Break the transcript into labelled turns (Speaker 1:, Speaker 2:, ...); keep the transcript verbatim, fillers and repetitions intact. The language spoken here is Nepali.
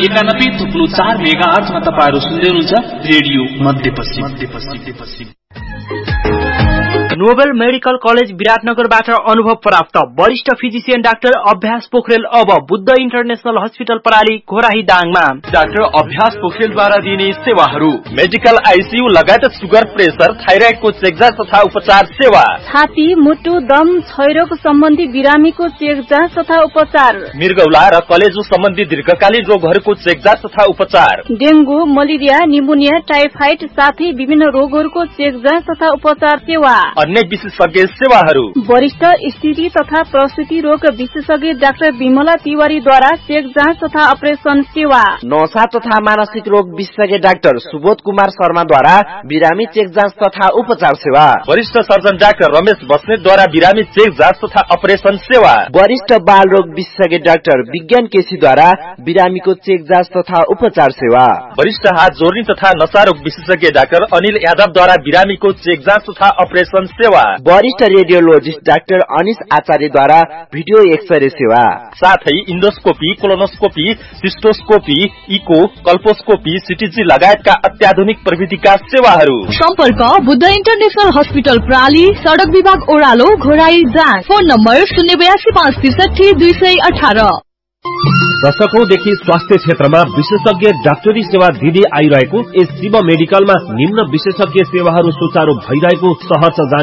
Speaker 1: एकानब्बे थुप्लो चार मेगा आर्चमा तपाईहरु सुन्दै हुनुहुन्छ रेडियो मध्यपश्चिम मध्यपश्चिम।
Speaker 2: नोबेल मेडिकल कलेज विराटनगरबाट अनुभव प्राप्त वरिष्ठ फिजिशियन डाक्टर अभ्यास पोखरेल अब बुद्ध इन्टरनेशनल हस्पिटल प्रणाली घोराही दाङमा।
Speaker 3: डाक्टर अभ्यास पोखरेलद्वारा दिने सेवाहरू मेडिकल आइसियू लगायत सुगर, प्रेसर, थाइराइडको चेकजाँच तथा उपचार सेवा,
Speaker 4: छाती, मुटु, दम, क्षयरोग सम्बन्धी बिरामीको चेकजाँच तथा उपचार,
Speaker 3: मृगौला र कलेजो सम्बन्धी दीर्घकालीन रोगहरूको चेकजाँच तथा उपचार,
Speaker 4: डेंगू, मलेरिया, निमोनिया, टाइफाइड साथै विभिन्न रोगहरूको चेकजाँच तथा उपचार सेवा,
Speaker 3: अन्य विशेषज्ञ सेवाहरू,
Speaker 4: वरिष्ठ स्थिति तथा प्रसूति रोग विशेषज्ञ डाक्टर विमला तिवारीद्वारा चेक जाँच तथा अपरेशन सेवा,
Speaker 5: नशा तथा मानसिक रोग विशेषज्ञ डाक्टर सुबोध कुमार शर्माद्वारा बिरामी चेक जाँच तथा उपचार सेवा,
Speaker 3: वरिष्ठ सर्जन डाक्टर रमेश बस्नेतद्वारा बिरामी चेक जाँच तथा अपरेशन सेवा,
Speaker 5: वरिष्ठ बाल रोग विशेषज्ञ डाक्टर विज्ञान केसीद्वारा बिरामीको चेक जाँच तथा उपचार सेवा,
Speaker 3: वरिष्ठ हात जोड्ने तथा नशा रोग विशेषज्ञ डाक्टर अनिल यादवद्वारा बिरामीको चेक जाँच तथा अपरेशन सेवा,
Speaker 5: वरिष्ठ रेडियोलोजिस्ट डाक्टर अनिश आचार्यद्वारा भिडियो एक्सरे सेवा,
Speaker 3: साथै इन्डोस्कोपी, कोलोनोस्कोपी, सिस्टोस्कोपी, इको, कल्पोस्कोपी, सिटीजी लगायतका अत्याधुनिक प्रविधिका सेवाहरू।
Speaker 6: सम्पर्क बुद्ध इन्टरनेशनल हस्पिटल प्राली, सड़क विभाग ओह्रालो, घोराई दाङ। फोन नम्बर शून्य बयासी पाँच त्रिसठी दुई सय अठारह।
Speaker 7: दशकौंदेखि स्वास्थ्य क्षेत्रमा विशेषज्ञ डाक्टरी सेवा दिँदै आइरहेको यस शिव मेडिकलमा निम्न विशेषज्ञ सेवाहरू सुचारू भइरहेको सहर